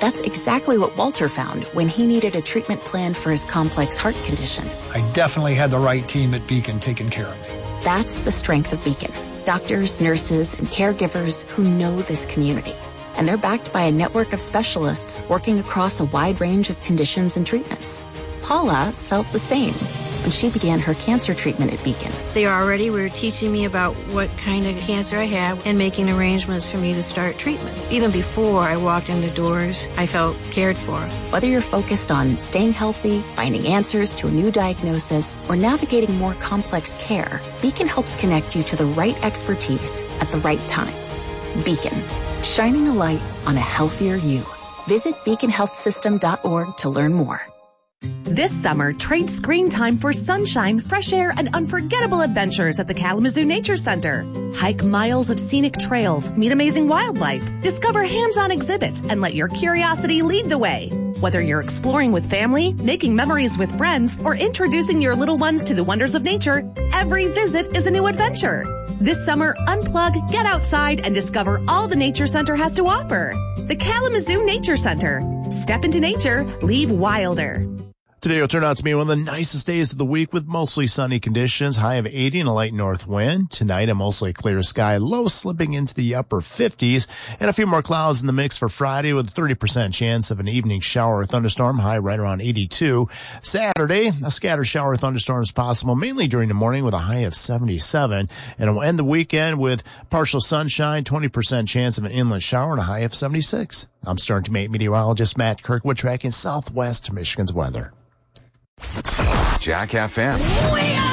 That's exactly what Walter found when he needed a treatment plan for his complex heart condition. I definitely had the right team at Beacon taking care of me. That's the strength of Beacon. Doctors, nurses, and caregivers who know this community. And they're backed by a network of specialists working across a wide range of conditions and treatments. Paula felt the same when she began her cancer treatment at Beacon. They already were teaching me about what kind of cancer I had and making arrangements for me to start treatment. Even before I walked in the doors, I felt cared for. Whether you're focused on staying healthy, finding answers to a new diagnosis, or navigating more complex care, Beacon helps connect you to the right expertise at the right time. Beacon, shining a light on a healthier you. Visit beaconhealthsystem.org to learn more. This summer, trade screen time for sunshine, fresh air, and unforgettable adventures at the Kalamazoo Nature Center. Hike miles of scenic trails, meet amazing wildlife, discover hands-on exhibits, and let your curiosity lead the way. Whether you're exploring with family, making memories with friends, or introducing your little ones to the wonders of nature, every visit is a new adventure. This summer, unplug, get outside, and discover all the Nature Center has to offer. The Kalamazoo Nature Center. Step into nature, leave wilder. Today will turn out to be one of the nicest days of the week with mostly sunny conditions, high of 80 and a light north wind. Tonight, a mostly clear sky, low slipping into the upper 50s, and a few more clouds in the mix for Friday with a 30% chance of an evening shower or thunderstorm, high right around 82. Saturday, a scattered shower or thunderstorm is possible, mainly during the morning with a high of 77. And we'll end the weekend with partial sunshine, 20% chance of an inland shower and a high of 76. I'm Star Teammate meteorologist Matt Kirkwood tracking Southwest Michigan's weather. Jack FM.